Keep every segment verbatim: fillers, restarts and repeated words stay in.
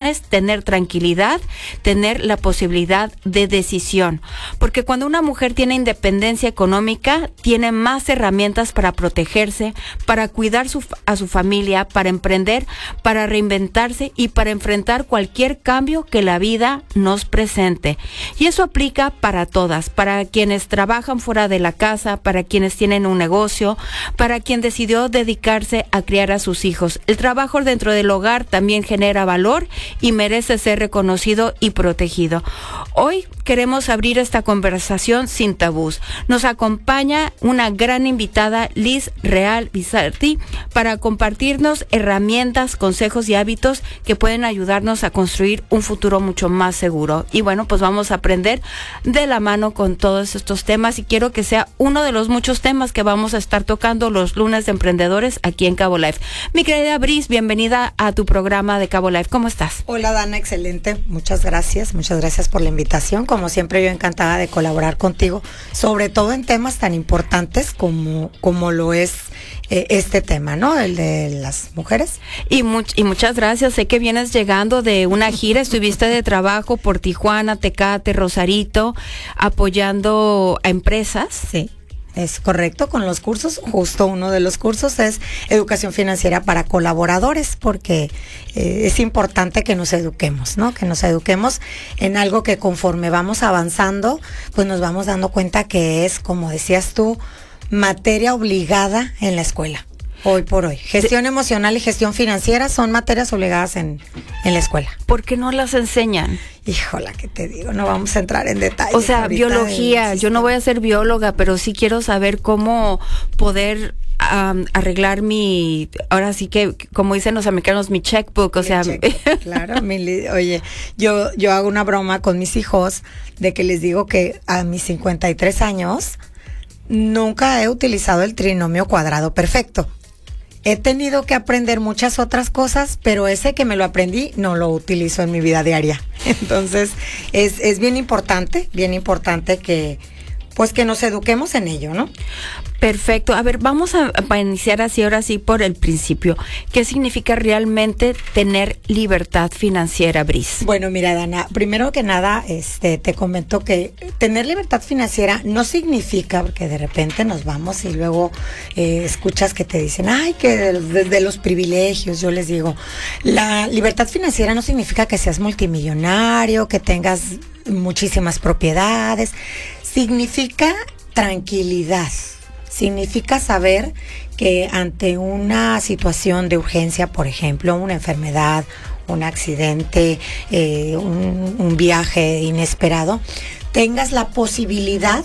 decisiones, tener tranquilidad, tener la posibilidad de decisión. Porque cuando una mujer tiene independencia económica, tiene más herramientas para protegerse, para cuidar su, a su familia, para emprender, para reinventarse y para enfrentar cualquier cambio que la vida nos presente. Y eso aplica para todas, para quienes trabajan fuera de la casa, para quienes tienen un negocio, para quien decidió dedicarse a criar a sus hijos. El trabajo dentro del hogar también genera valor y merece ser reconocido y protegido. Hoy queremos abrir esta conversación sin tabús. Nos acompaña una gran invitada, Liz Real Bizarti, para compartirnos herramientas, consejos y hábitos que pueden ayudarnos a construir un futuro mucho más seguro. Y bueno, pues vamos a aprender de la mano con todos estos temas y quiero que sea uno de los muchos temas que vamos a estar tocando los lunes de emprendedores aquí en Cabo Life. Mi querida Bris, bienvenida a tu programa de Cabo Life. ¿Cómo estás? Hola, Dana, excelente. Muchas gracias. Muchas gracias por la invitación. Como siempre, yo encantada de colaborar contigo, sobre todo en temas tan importantes como, como lo es eh, este tema, ¿no? El de las mujeres. Y, much, y muchas gracias. Sé que vienes llegando de una gira, estuviste de trabajo por Tijuana, Tecate, Rosarito, apoyando a empresas. Sí. Es correcto, con los cursos, justo uno de los cursos es educación financiera para colaboradores, porque eh, es importante que nos eduquemos, ¿no? Que nos eduquemos en algo que conforme vamos avanzando, pues nos vamos dando cuenta que es, como decías tú, materia obligada en la escuela. Hoy por hoy. Gestión emocional y gestión financiera son materias obligadas en, en la escuela. ¿Por qué no las enseñan? Híjola, ¿qué te digo? No vamos a entrar en detalles. O sea, biología. Yo no voy a ser bióloga, pero sí quiero saber cómo poder um, arreglar mi, ahora sí que, como dicen los americanos, mi checkbook. O mi sea, checkbook, claro. Mi, oye, yo, yo hago una broma con mis hijos de que les digo que a mis cincuenta y tres años nunca he utilizado el trinomio cuadrado perfecto. He tenido que aprender muchas otras cosas, pero ese que me lo aprendí no lo utilizo en mi vida diaria. Entonces, es, es bien importante, bien importante que, pues que nos eduquemos en ello, ¿no? Perfecto. A ver, vamos a, a iniciar así, ahora sí, por el principio. ¿Qué significa realmente tener libertad financiera, Bris? Bueno, mira, Dana, primero que nada, este, te comento que tener libertad financiera no significa, porque de repente nos vamos y luego eh, escuchas que te dicen, ay, que desde de los privilegios. Yo les digo, la libertad financiera no significa que seas multimillonario, que tengas muchísimas propiedades. Significa tranquilidad. Significa saber que ante una situación de urgencia, por ejemplo, una enfermedad, un accidente, eh, un, un viaje inesperado, tengas la posibilidad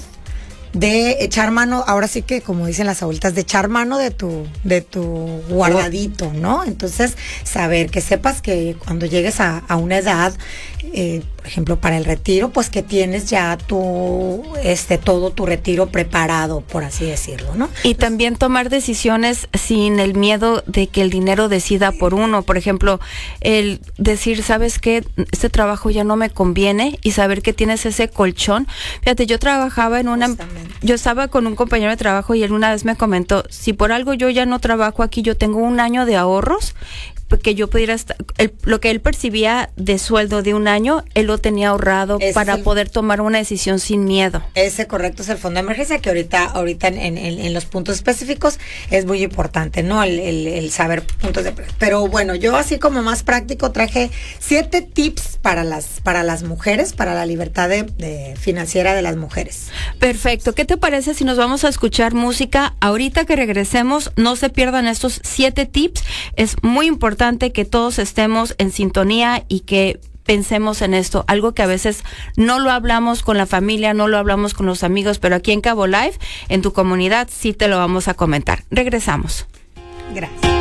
de echar mano, ahora sí que como dicen las abuelitas, de echar mano de tu, de tu guardadito, ¿no? Entonces, saber que sepas que cuando llegues a, a una edad, eh, por ejemplo, para el retiro, pues que tienes ya tu, este, todo tu retiro preparado, por así decirlo, ¿no? Y también tomar decisiones sin el miedo de que el dinero decida por uno. Por ejemplo, el decir, ¿sabes qué? Este trabajo ya no me conviene, y saber que tienes ese colchón. Fíjate, yo trabajaba en una... Justamente. Yo estaba con un compañero de trabajo y él una vez me comentó, si por algo yo ya no trabajo aquí, yo tengo un año de ahorros, que yo pudiera estar, el, lo que él percibía de sueldo de un año, él lo tenía ahorrado ese para el, poder tomar una decisión sin miedo. Ese correcto es el fondo de emergencia, que ahorita ahorita en, en, en los puntos específicos es muy importante, ¿no? El, el, el saber puntos de... Pero bueno, yo así como más práctico traje siete tips para las para las mujeres, para la libertad de, de financiera de las mujeres. Perfecto. ¿Qué te parece si nos vamos a escuchar música? Ahorita que regresemos, no se pierdan estos siete tips. Es muy importante que todos estemos en sintonía y que pensemos en esto, algo que a veces no lo hablamos con la familia, no lo hablamos con los amigos, pero aquí en Cabo Life, en tu comunidad, sí te lo vamos a comentar. Regresamos. Gracias.